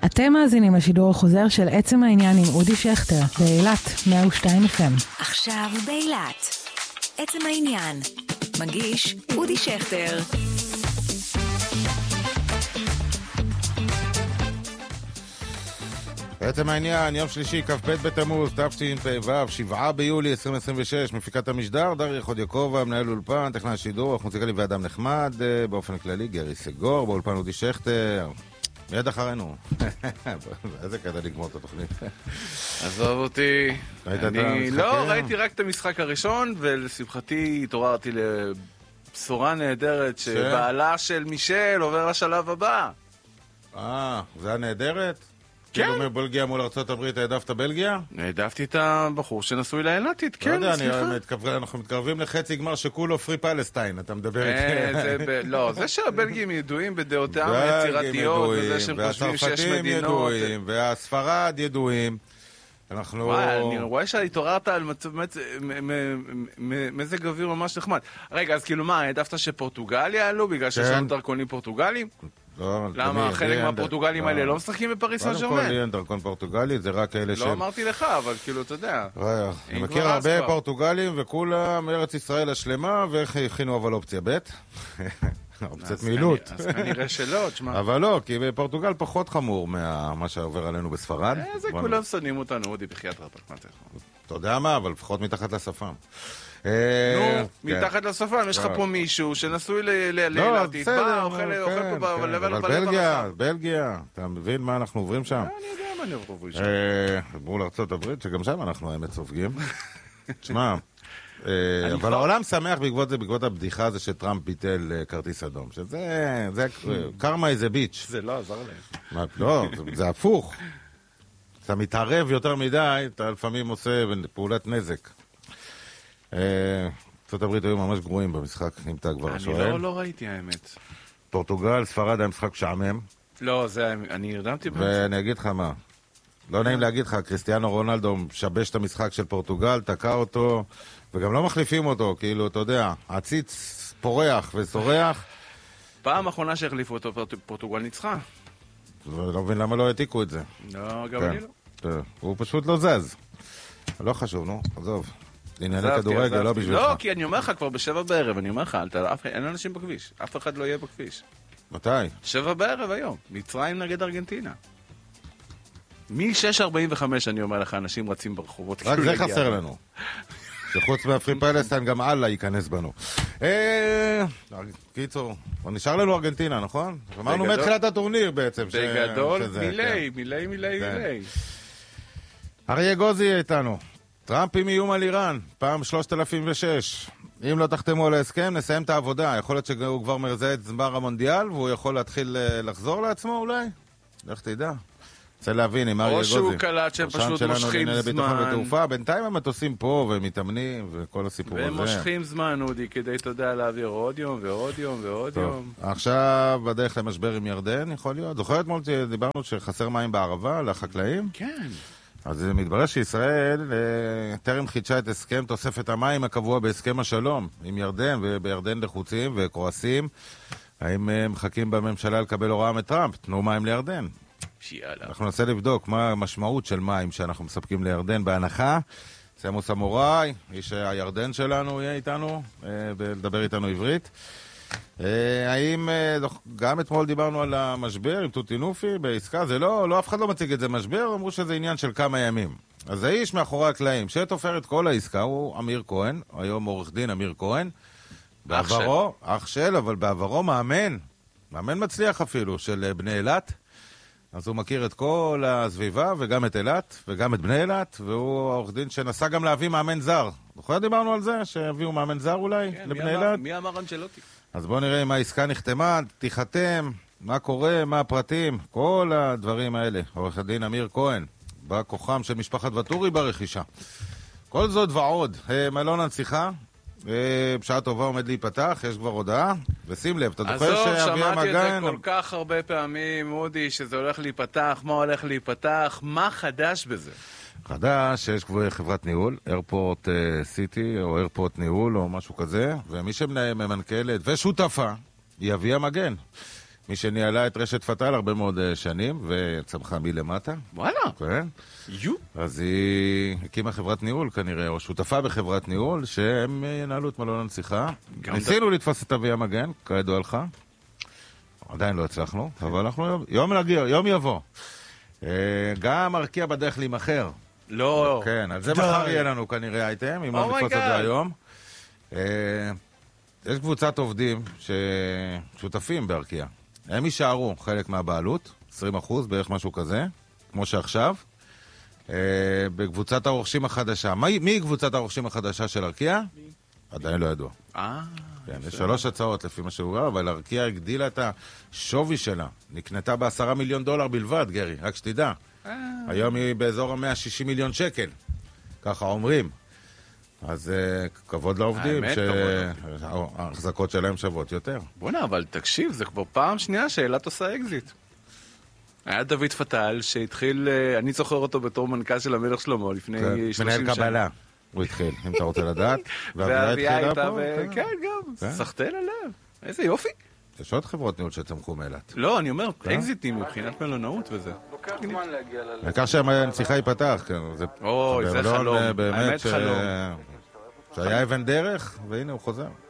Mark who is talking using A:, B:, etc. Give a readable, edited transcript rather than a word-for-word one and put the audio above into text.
A: אתם מאזינים לשידור החוזר של עצם העניין עם אודי שכטר, באילת 102 FM.
B: עכשיו באילת. עצם העניין. מגיש אודי שכטר.
C: בעצם העניין, יום שלישי, כ"ב בתמוז, תשפ"ו, 7 ביולי 2026, מפיקת המשדר, דריה חודייקובה, מנהל אולפן, טכנאי השידור, מוזיקלי ואדם נחמד, באופן כללי, גרי סגור, באולפן אודי שכטר, מיד אחרינו. איזה קטע לגמור את התוכנית.
D: עזוב אותי. אני לא ראיתי רק את המשחק הראשון, ולשמחתי התעוררתי לבשורה נהדרת, שבעלה של מישל עובר לשלב הבא.
C: זה היה נהדרת?
D: כן.
C: כאילו מבלגיה מול ארצות הברית העדפת בלגיה?
D: העדפתי את הבחור שנשוי לאילתית, כן,
C: סליחה. אנחנו מתקרבים לחצי גמר שכולו פרי פלסטיין, אתה מדבר איתי.
D: לא, זה שהבלגים ידועים בדעותיהם היצירתיות, וזה שהם חושבים שיש מדינות.
C: ידועים, והספרד ידועים.
D: אני רואה שהתעוררת על מזג אוויר ממש נחמד. רגע, אז כאילו מה, העדפת שפורטוגל יעלו בגלל שיש שם דרכונים פורטוגלים? למה חלק מהפורטוגלים האלה לא משחקים בפריס סן ז'רמן?
C: קודם כל לי אין דרכון פורטוגלי, זה רק אלה
D: לא אמרתי לך, אבל כאילו אתה יודע.
C: אני מכיר הרבה פורטוגלים וכולם ארץ ישראל השלמה והכינו אבל אופציה ב' אופציית מילוט.
D: אז כנראה שלא, תשמע.
C: אבל לא, כי בפורטוגל פחות חמור מה שעובר עלינו בספרד.
D: זה כולם שונאים אותנו, אודי בחייאת רבק, מה אתה יכול?
C: אתה יודע מה, אבל לפחות מתחת לשפם.
D: נו, מתחת לשפם, יש לך פה מישהו שנשוי לאילתית, בא, אוכל פה בלבל
C: אבל בלגיה, אתה מבין מה אנחנו עוברים שם?
D: אני יודע מה אני עוברים שם.
C: מול ארצות הברית, שגם שם אנחנו האמת סופגים. תשמע, אבל העולם שמח בעקבות זה, בעקבות הבדיחה הזה שטראמפ ביטל כרטיס אדום, שזה קרמה איזה ביץ'.
D: זה לא עזר להם.
C: לא, זה הפוך. אתה מתערב יותר מדי, אתה לפעמים עושה פעולת נזק. ארצות הברית היו ממש גרועים במשחק, אם אתה כבר שואל.
D: אני לא ראיתי האמת.
C: פורטוגל, ספרד היה משחק שעמם.
D: לא, אני הרדמתי במשחק.
C: ואני אגיד לך מה, לא נעים להגיד לך, קריסטיאנו רונלדו משבש את המשחק של פורטוגל, תקע אותו, וגם לא מחליפים אותו, כאילו, אתה יודע, הציץ פורח וסורח.
D: פעם האחרונה שהחליפו אותו, פורטוגל ניצחה.
C: לא מבין למה לא העתיקו את זה.
D: לא, גם אני לא.
C: הוא פשוט לא זז. לא חשוב, נו, עזוב. ענייני כדורגל, לא בשבילך.
D: לא, כי אני אומר לך כבר ב7 בערב, אני אומר לך, אין אנשים בכביש, אף אחד לא יהיה בכביש.
C: מתי?
D: 7 בערב היום, מצרים נגד ארגנטינה. מ-6:45 אני אומר לך, אנשים רצים ברחובות.
C: רק זה חסר לנו. שחוץ מהפרי פלסטיין גם אללה ייכנס בנו. קיצור, נשאר לנו ארגנטינה, נכון? אמרנו מתחילת הטורניר בעצם.
D: בגדול, מילי.
C: אריה גוזי איתנו. טראמפ עם איום על איראן, פעם 3006. אם לא תחתמו על ההסכם, נסיים את העבודה. יכול להיות שהוא כבר מרזה את זמר המונדיאל, והוא יכול להתחיל לחזור לעצמו אולי? לך תדע. רוצה להבין עם אריה גוזי.
D: או שהוא קלט שהם פשוט מושכים זמן.
C: בינתיים המטוסים פה ומתאמנים וכל הסיפור הזה.
D: והם מושכים זמן, אודי, כדי, אתה יודע, להעביר עוד יום ועוד יום ועוד יום.
C: עכשיו בדרך למשבר עם ירדן, יכול להיות. זוכרת מול דיברנו שחסר מים בערבה לחקלאים?
D: כן.
C: אז זה מתברר שישראל טרם חידשה את הסכם תוספת המים הקבוע בהסכם השלום עם ירדן, ובירדן לחוצים וכועסים. האם מחכים בממשלה לקבל הוראה מטראמפ? תנו מים לירדן. אנחנו ננסה לבדוק מה המשמעות של מים שאנחנו מספקים לירדן בהנחה. סמוס אמוראי, איש הירדן שלנו יהיה איתנו, ולדבר איתנו עברית. האם, גם אתמול דיברנו על המשבר עם טוטינופי בעסקה, זה לא, אף אחד לא מציג את זה משבר, אמרו שזה עניין של כמה ימים. אז האיש מאחורי הקלעים, שתופר את כל העסקה, הוא אמיר כהן, היום עורך דין אמיר כהן, בעברו, אח של, אבל בעברו מאמן מצליח אפילו, של בני אילת. אז הוא מכיר את כל הסביבה, וגם את אילת, וגם את בני אילת, והוא העורך דין שנסע גם להביא מאמן זר. נכון דיברנו על זה, שהביאו מאמן זר אולי לבני אילת?
D: מי אמר אנצ'לוטי?
C: אז בואו נראה אם העסקה נחתמה, תיחתם, מה קורה, מה הפרטים, כל הדברים האלה. עורך הדין אמיר כהן, בא כוחם של משפחת וטורי ברכישה. כל זאת ועוד, מלון הנציחה, בשעה טובה עומד להיפתח, יש כבר הודעה, ושים לב, אתה זוכר שאביה מגן...
D: שמעתי את זה כל כך הרבה פעמים, אודי, שזה הולך להיפתח, מה הולך להיפתח, מה חדש בזה?
C: חדש, שיש כבר חברת ניהול, איירפורט סיטי, או איירפורט ניהול, או משהו כזה, ומי שמנכלת ושותפה, היא אביה מגן. מי שניהלה את רשת פטל הרבה מאוד שנים, וצמחה מלמטה.
D: וואלה.
C: כן. אז היא הקימה חברת ניהול כנראה, או שותפה בחברת ניהול, שהם ינהלו את מלון הנסיכה. ניסינו לתפוס את אבי המגן, כידוע לך. עדיין לא הצלחנו, אבל אנחנו יום יבוא. גם ארקיע בדרך להימחר.
D: לא.
C: כן, על זה מחר יהיה לנו כנראה אייטם, אם לא נתפוס את זה היום. יש קבוצת עובדים ששותפים בארקיע. הם יישארו חלק מהבעלות, 20%, בערך משהו כזה, כמו שעכשיו. בקבוצת הרוכשים החדשה. מי קבוצת הרוכשים החדשה של ארקיע? עדיין לא ידוע. כן, יש 3 הצעות לפי מה שהוא, אבל ארקיע הגדילה את השווי שלה. נקנתה ב$10 מיליון בלבד, גרי, רק שתדע. היום היא באזור $160 מיליון. ככה אומרים. אז כבוד לעובדים שההחזקות שלהם שוות יותר.
D: בוא'נה, אבל תקשיב, זה כבר פעם שנייה שאילת עושה אקזיט. היה דוד פטל שהתחיל, אני זוכר אותו בתור מנכ"ל של המלך שלמה לפני 30 שנה.
C: מנהל קבלה, הוא התחיל, אם אתה רוצה לדעת.
D: והאביה הייתה, כן, גם, סחטל עליו. איזה יופי.
C: יש עוד חברות ניהול שצמחו מאילת.
D: לא, אני אומר, אקזיטים מבחינת מלונאות וזה.
B: לוקח זמן להגיע ללב.
C: העיקר שהנסיכה ייפתח, כן.
D: אוי, זה חלום,
C: באמת
D: האמת חלום.
C: שהיה אבן דרך, והנה הוא חוזר.